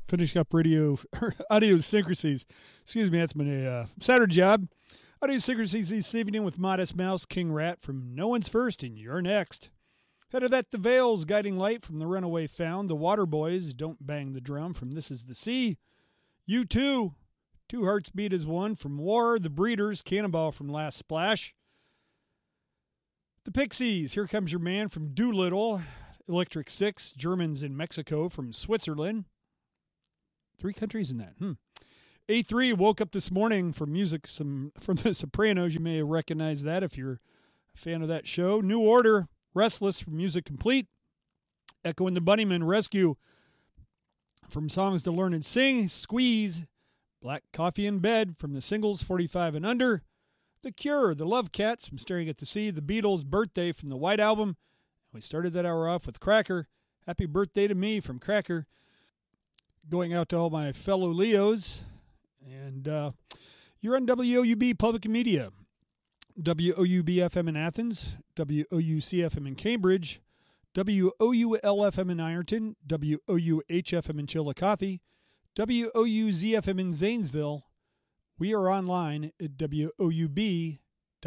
Finishing up Idiosyncrasies. Excuse me, that's my Saturday job. Idiosyncrasies this evening with Modest Mouse, King Rat from No One's First and You're Next. Head of that, The Veils, Guiding Light from The Runaway Found. The Water Boys, Don't Bang the Drum from This Is the Sea. U2, Two Hearts Beat as One from War. The Breeders, Cannonball from Last Splash. The Pixies, Here Comes Your Man from Doolittle. Electric Six, Germans in Mexico from Switzerland. 3 countries in that. A3 woke up this morning from music from The Sopranos. You may recognize that if you're a fan of that show. New Order, Restless from Music Complete. Echo and the Bunnymen, Rescue from Songs to Learn and Sing. Squeeze, Black Coffee in Bed from the Singles 45 and Under. The Cure, The Love Cats from Staring at the Sea. The Beatles, Birthday from the White Album. We started that hour off with Cracker. Happy Birthday to Me from Cracker. Going out to all my fellow Leos. And you're on WOUB Public Media. WOUB-FM in Athens. WOUC-FM in Cambridge. WOUL-FM in Ironton. WOUH-FM in Chillicothe. WOUZ-FM in Zanesville. We are online at WOUB.org.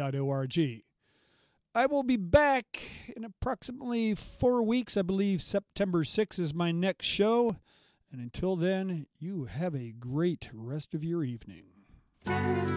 I will be back in approximately 4 weeks. I believe September 6th is my next show. And until then, you have a great rest of your evening.